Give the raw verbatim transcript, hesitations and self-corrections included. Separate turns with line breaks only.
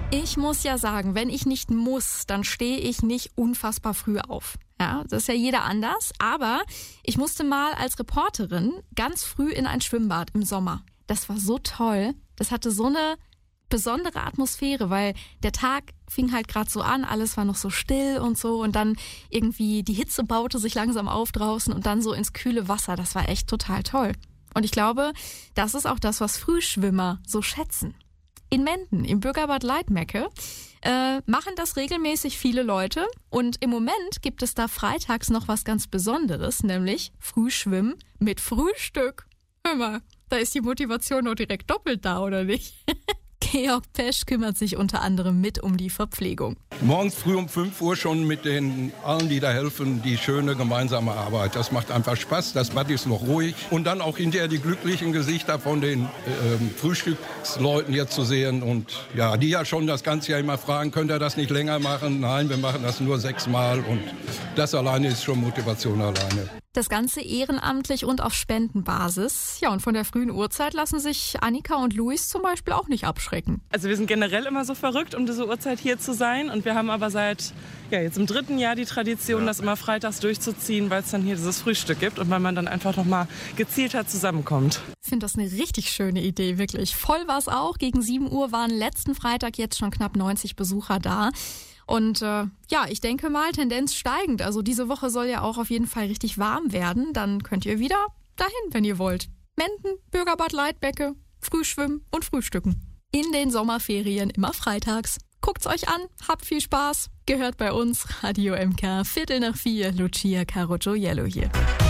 Ich muss ja sagen, wenn ich nicht muss, dann stehe ich nicht unfassbar früh auf. Ja, das ist ja jeder anders. Aber ich musste mal als Reporterin ganz früh in ein Schwimmbad im Sommer. Das war so toll. Das hatte so eine besondere Atmosphäre, weil der Tag fing halt gerade so an, alles war noch so still und so und dann irgendwie die Hitze baute sich langsam auf draußen und dann so ins kühle Wasser. Das war echt total toll. Und ich glaube, das ist auch das, was Frühschwimmer so schätzen. In Menden, im Bürgerbad Leitmecke, äh, machen das regelmäßig viele Leute und im Moment gibt es da freitags noch was ganz Besonderes, nämlich Frühschwimmen mit Frühstück. Hör mal, da ist die Motivation noch direkt doppelt da, oder nicht? Georg Pesch kümmert sich unter anderem mit um die Verpflegung.
Morgens früh um fünf Uhr schon mit den allen, die da helfen, die schöne gemeinsame Arbeit. Das macht einfach Spaß, das Bad ist noch ruhig. Und dann auch hinterher die glücklichen Gesichter von den äh, Frühstücksleuten hier zu sehen. Und ja, die ja schon das ganze Jahr immer fragen, könnt ihr das nicht länger machen? Nein, wir machen das nur sechsmal und das alleine ist schon Motivation alleine.
Das Ganze ehrenamtlich und auf Spendenbasis. Ja, und von der frühen Uhrzeit lassen sich Annika und Luis zum Beispiel auch nicht abschrecken.
Also wir sind generell immer so verrückt, um diese Uhrzeit hier zu sein. Und wir haben aber seit ja, jetzt im dritten Jahr die Tradition, ja. das immer freitags durchzuziehen, weil es dann hier dieses Frühstück gibt und weil man dann einfach noch mal gezielter zusammenkommt.
Ich finde das eine richtig schöne Idee, wirklich. Voll war es auch. Gegen sieben Uhr waren letzten Freitag jetzt schon knapp neunzig Besucher da. Und äh, ja, ich denke mal, Tendenz steigend. Also diese Woche soll ja auch auf jeden Fall richtig warm werden. Dann könnt ihr wieder dahin, wenn ihr wollt. Menden, Bürgerbad Leitmecke, Frühschwimmen und Frühstücken. In den Sommerferien immer freitags. Guckt's euch an, habt viel Spaß. Gehört bei uns Radio M K, Viertel nach vier, Lucia Carogioiello hier.